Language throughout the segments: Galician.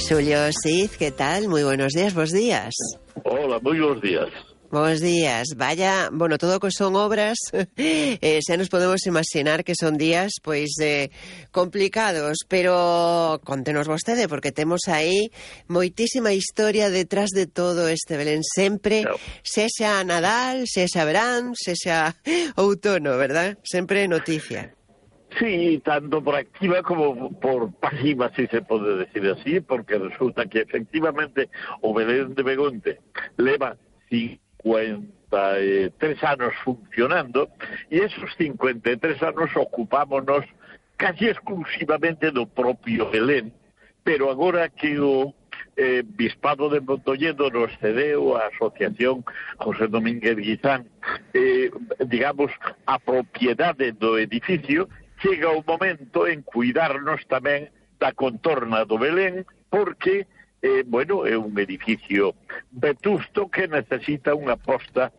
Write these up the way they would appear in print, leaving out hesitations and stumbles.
Xulio Siz, que tal? Moi buenos días, bos días. Hola, moi bons días. Bos días. Vaya, bueno, todo que son obras, xa nos podemos imaginar que son días, pois, complicados, pero contenos vostede, porque temos aí moitísima historia detrás de todo este Belén, sempre, sexa Nadal, sexa verán, sexa outono, verdad? Sempre noticia. Sí, tanto por activa como por pasiva, si se pode decir así, porque resulta que efectivamente o Belén de Begonte leva 53 anos funcionando, e esos 53 anos ocupámonos casi exclusivamente do propio Belén, pero agora que o Bispado de Montoñedo nos cedeu a Asociación José Domínguez Guizán, digamos, a propiedade do edificio, chega o momento en cuidarnos tamén da contorna do Belén, porque bueno, é un edificio vetusto que necesita unha posta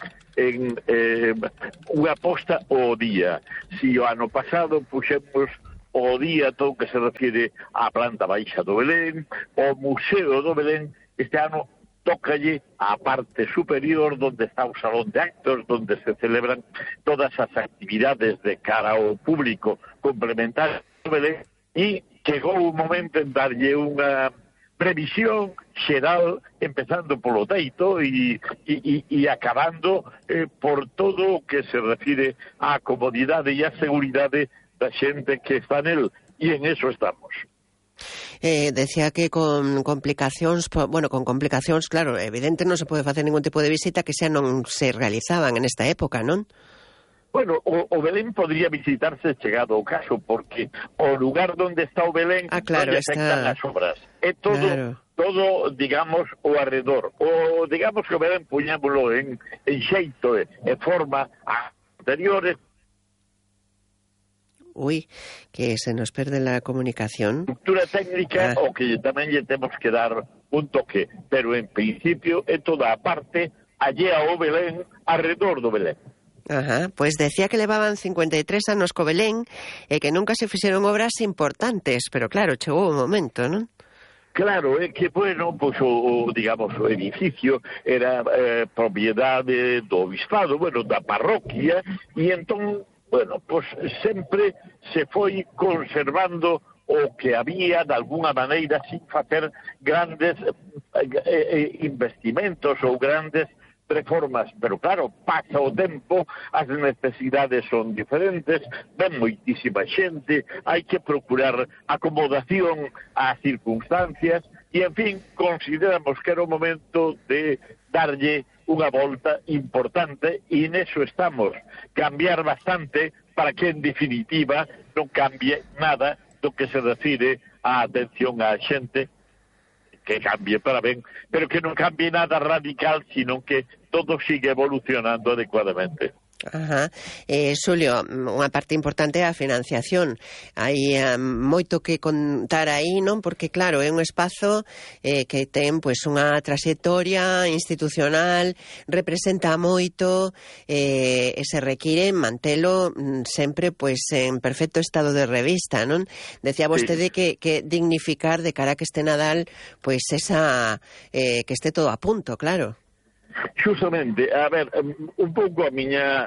ao día. Si o ano pasado puxemos o día todo que se refire á planta baixa do Belén, o Museo do Belén, este ano tócalle a parte superior donde está o salón de actos, donde se celebran todas as actividades de cara ao público complementario do Belén, e chegou o momento en darlle unha previsión xeral, empezando polo teito e acabando por todo o que se refire á comodidade e á seguridade da xente que está nel, e en eso estamos. Decía que con complicacións, bueno, con complicacións, claro, evidente non se pode facer ningún tipo de visita que xa non se realizaban en esta época, non? Bueno, o Belén podría visitarse chegado o caso, porque o lugar donde está o Belén claro, non lle afectan as obras. É todo, claro, todo, digamos, o arredor. O, digamos que o Belén puñámoslo en xeito e forma anteriores. Uy, que se nos perde la comunicación. Estructura técnica, o que tamén lle temos que dar un toque, pero en principio é toda a parte allé ao Belén, arredor do Belén. Ajá, pues decía que levaban 53 anos co Belén e que nunca se fixeron obras importantes, pero claro, chegou o momento, non? Claro, é que, bueno, pues digamos, o edificio era propiedade do Bispado, bueno, da parroquia, e entón, bueno, pues sempre se foi conservando o que había de alguna maneira sin facer grandes investimentos ou grandes reformas, pero claro, pasa o tempo, as necesidades son diferentes, ven moitísima xente, hai que procurar acomodación ás circunstancias, e en fin, consideramos que era o momento de darlle unha volta importante, e neso estamos, cambiar bastante para que en definitiva non cambie nada do que se refire á atención á xente, que cambie para ben, pero que non cambie nada radical, sino que todo sigue evolucionando adecuadamente. Ajá. Xulio, unha parte importante é a financiación. Hai moito que contar aí, non? Porque claro, é un espazo que ten pois unha traxectoria institucional, representa moito, e se require mantelo sempre pois en perfecto estado de revista, non? Decía vostede que dignificar de cara a que este Nadal pois esa que este todo a punto, claro. Justamente, a ver, un pouco o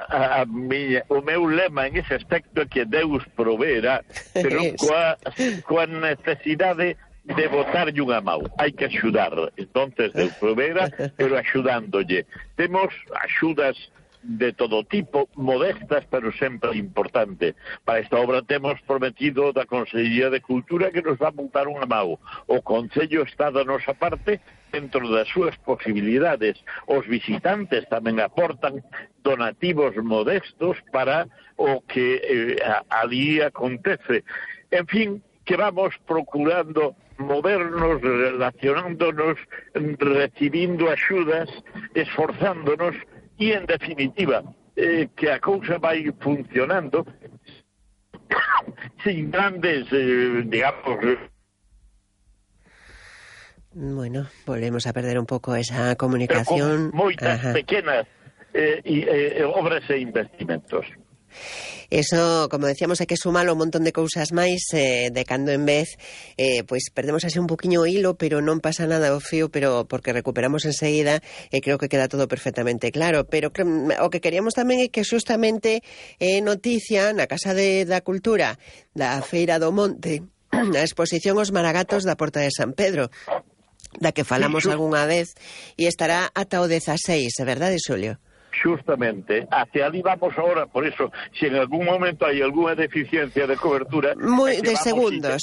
meu lema en ese aspecto é que Deus proveerá, pero coa necesidade de botarlle unha mão. Hai que axudar, entonces Deus proveerá, pero axudándolle. Temos axudas de todo tipo, modestas, pero sempre importante. Para esta obra temos prometido da Consellería de Cultura que nos va a montar unha mão. O Concello está da nosa parte dentro das súas posibilidades. Os visitantes tamén aportan donativos modestos para o que ali acontece. En fin, que vamos procurando movernos, relacionándonos, recibindo axudas, esforzándonos, e, en definitiva, que a cousa vai funcionando sin grandes, digamos... Bueno, volvemos a perder un pouco esa comunicación. Con moitas pequenas obras e investimentos. Eso, como decíamos, hai que sumar un montón de cousas máis, de cando en vez, pois perdemos así un poquinho o hilo, pero non pasa nada o fío, pero porque recuperamos enseguida, e creo que queda todo perfectamente claro. Pero o que queríamos tamén é que xustamente noticia na Casa da Cultura da Feira do Monte, a exposición Os Maragatos da Porta de San Pedro, da que falamos algunha vez, e estará ata o 16, é verdade, Xulio? Justamente, hacia ali vamos ahora, por eso, si en algún momento hai algunha deficiencia de cobertura... Moi de segundos,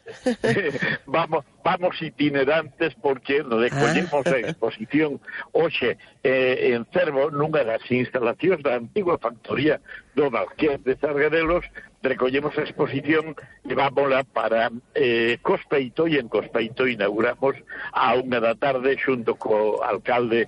Vamos itinerantes porque recollemos a exposición hoxe en Cervo, nunha das instalacións da antigua factoría do Marqués de Sargadelos. Recollemos a exposición e vámola para Cospeito, e en Cospeito inauguramos a 1 da tarde xunto co alcalde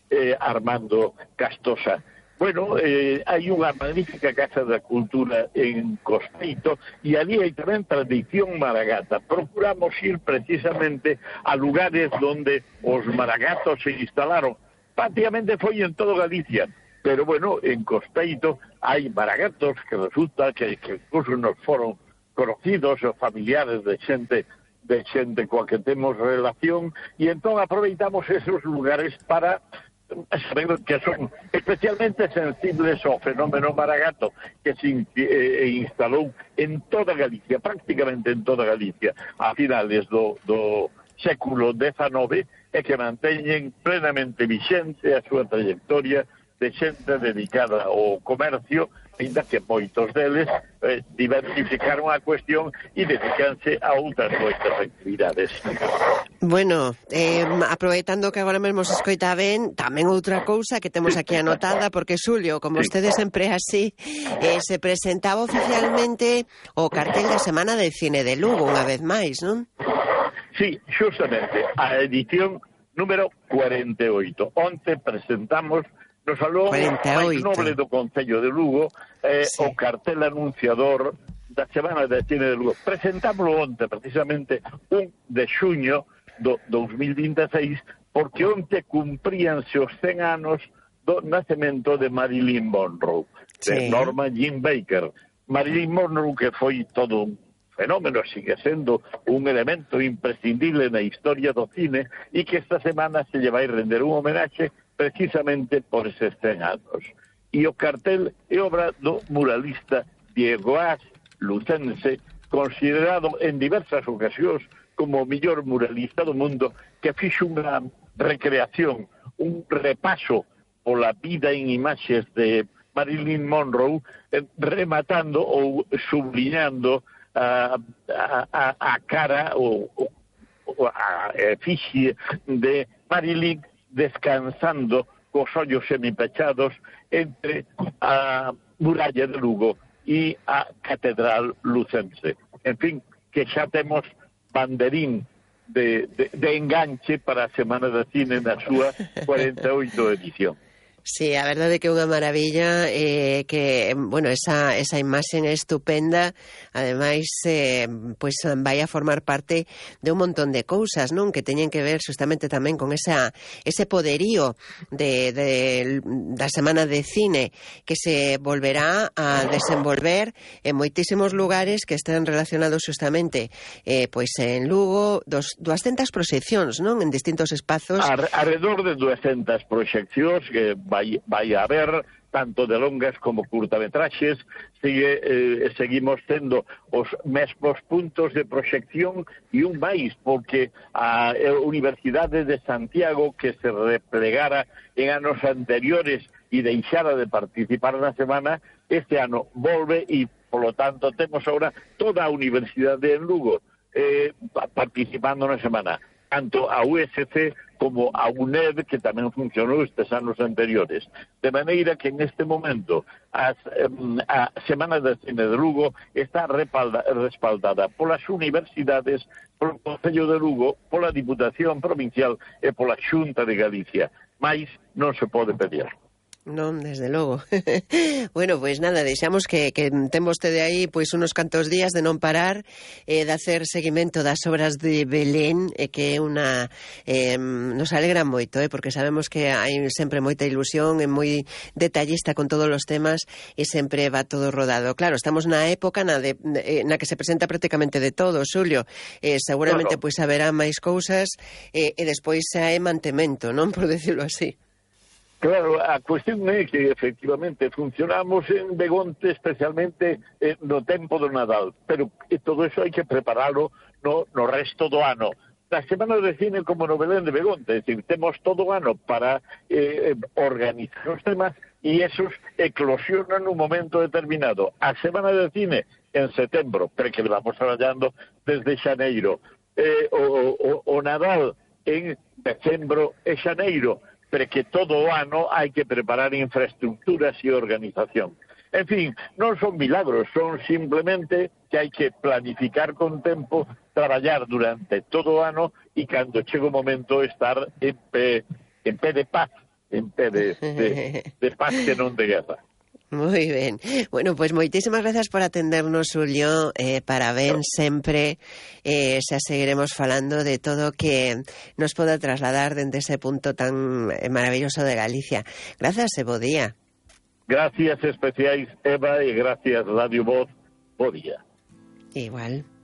Armando Castosa. Bueno, hai unha magnífica Casa da Cultura en Cospeito e ali hai tamén tradición maragata. Procuramos ir precisamente a lugares donde os maragatos se instalaron. Prácticamente foi en todo Galicia, pero bueno, en Cospeito hai maragatos que resulta que incluso nos foron conocidos os familiares de xente coa que temos relación, e entón aproveitamos esos lugares para saber que son especialmente sensibles ao fenómeno maragato, que se instalou en toda Galicia, prácticamente en toda Galicia, a finales do século XIX, e que manteñen plenamente vixente a súa trayectoria de xente dedicada ao comercio, ainda que moitos deles diversificaron a cuestión e dedicanse a outras moitas actividades. Bueno, aproveitando que agora mesmo se escoita ben, tamén outra cousa que temos aquí anotada, porque Xulio, como ustedes sempre así, se presentaba oficialmente o cartel da Semana de Cine de Lugo, unha vez máis, non? Sí, xustamente, a edición número 48. Onte presentamos no salón máis noble do Concello de Lugo o cartel anunciador da Semana de Cine de Lugo. Presentámoslo onte, precisamente 1 de xuño do 2026, porque onte cumpríanse os 100 anos do nacemento de Marilyn Monroe, de Norma Jean Baker. Marilyn Monroe, que foi todo un fenómeno, sigue sendo un elemento imprescindible na historia do cine, e que esta semana se lle vai render un homenaxe precisamente por eses 100 anos. E o cartel é obra do muralista Diego As, lucense, considerado en diversas ocasións como o mellor muralista do mundo, que fixo unha recreación, un repaso pola vida en imaxes de Marilyn Monroe, rematando ou subliñando a cara ou a efigie de Marilyn descansando cos ollos semipechados entre a muralla de Lugo e a Catedral Lucense. En fin, que xa temos banderín de enganche para a Semana de Cine na súa 48 edición. Sí, a verdade que é unha maravilla, que, bueno, esa imaxen é estupenda, ademais, pois vai a formar parte de un montón de cousas, non? Que teñen que ver justamente tamén con ese poderío da Semana de Cine, que se volverá a desenvolver en moitísimos lugares que están relacionados justamente, pois en Lugo, 200 proxeccións, non? En distintos espazos. Alrededor de 200 proxeccións que vai a haber, tanto de longas como curtametraxes. Seguimos tendo os mesmos puntos de proxección e un máis, porque a Universidade de Santiago, que se replegara en anos anteriores e deixara de participar na semana, este ano volve e, polo tanto, temos agora toda a Universidade en Lugo participando na semana, tanto a USC como a UNED, que tamén funcionou estes anos anteriores. De maneira que en este momento a Semana de Cine de Lugo está respaldada polas universidades, polo Concello de Lugo, pola Diputación Provincial e pola Xunta de Galicia. Mais non se pode pedir. Non, desde logo. Bueno, pois nada, deixamos que ten vostede aí pois unos cantos días de non parar, de hacer seguimento das obras de Belén, que é unha nos alegra moito, porque sabemos que hai sempre moita ilusión, é moi detallista con todos os temas e sempre va todo rodado. Claro, estamos na época na que se presenta prácticamente de todo, Xulio. Seguramente pois haberá máis cousas e despois hai mantemento, non, por decirlo así. Claro, a cuestión é que efectivamente funcionamos en Begonte especialmente no tempo do Nadal, pero todo eso hai que preparalo no resto do ano. Na Semana de Cine como no Belén de Begonte, é dicir, temos todo o ano para organizar os temas e esos eclosionan nun momento determinado. A Semana de Cine en setembro, pero que vamos traballando desde xaneiro. O Nadal en decembro e xaneiro, pero que todo o ano hai que preparar infraestructuras e organización. En fin, non son milagros, son simplemente que hai que planificar con tempo, traballar durante todo o ano e cando chega o momento estar en pé de paz, en pé de paz que non de guerra. Moi ben. Bueno, pois moitísimas grazas por atendernos, Xulio. Parabéns sempre. Xa seguiremos falando de todo que nos poda trasladar dende ese punto tan maravilloso de Galicia. Grazas e bo día. Gracias especiais, Eva, e gracias Radio Voz. Bo día. Igual.